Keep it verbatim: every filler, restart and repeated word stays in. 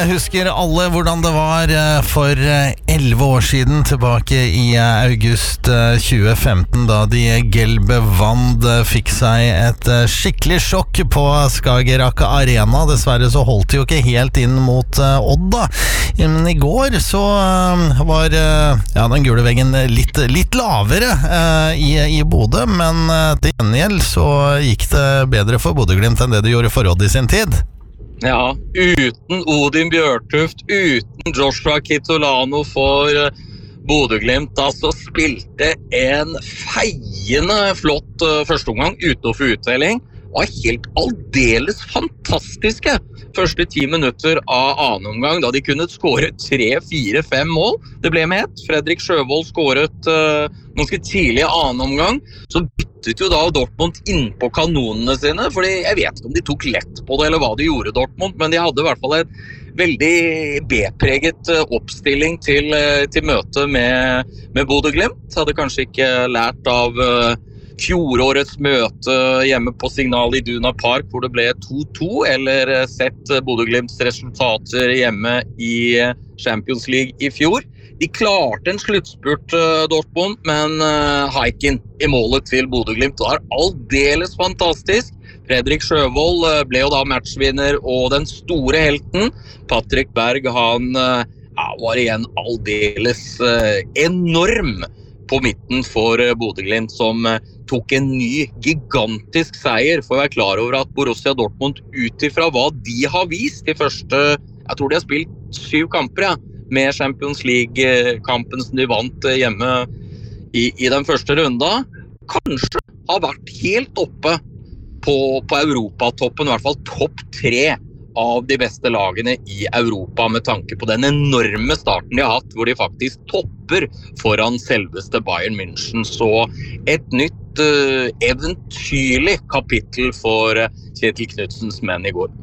Jeg husker alle hvordan det var for elleve år siden, tilbake i august tjue femten, da de Gelbe Wand fikk seg et skikkelig sjokk på Skagerrak Arena. Dessverre så holdt de jo ikke helt inn mot Odd da. Men i går så var ja, den gule veggen litt, litt lavere i, i Bodø, men til gjengjeld så gikk det bedre for Bodø-Glimt enn det det gjorde for Odd i sin tid. Ja, uten Odin Bjørtuft, uten Joshua Kitolano for Bodø-Glimt, altså spilte en feiende flott førsteomgang uten å få uttelling. Var helt aldeles fantastiske første ti minutter av annen omgang, da de kunne skåre tre, fire, fem mål. Det ble med ett. Fredrik Sjøvold skåret uh, ganske tidlig i annen omgang. Så byttet jo da Dortmund inn på kanonene sine, fordi jeg vet ikke om de tok lett på det, eller hva de gjorde Dortmund, men de hadde i hvert fall en veldig B-preget oppstilling til, til møte med, med Bodø-Glimt. Hadde kanskje ikke lært av uh, fjorårets møte hjemme på Signal i Duna Park, hvor det ble to to, eller sett Bodø-Glimts resultater hjemme i Champions League i fjor. De klarte en sluttspurt, Dortmund, men Haikin i målet til Bodø-Glimt var aldeles fantastisk. Fredrik Sjøvold ble jo da matchvinner og den store helten. Patrick Berg, han ja, var igjen aldeles enorm på midten for Bodø-Glimt, som tok en ny gigantisk seier, for å være klar over at Borussia Dortmund utifra hva de har vist de første, jeg tror de har spilt syv kamper, ja, med Champions League-kampen som de vant hjemme i, i den første runda, kanskje har vært helt oppe på, på Europatoppen, i hvert fall topp tre av de beste lagene i Europa, med tanke på den enorme starten de har hatt, hvor de faktisk topper foran selveste Bayern München. Så et nytt uh, eventyrlig kapittel for uh, Kjetil Knudsens menn i går.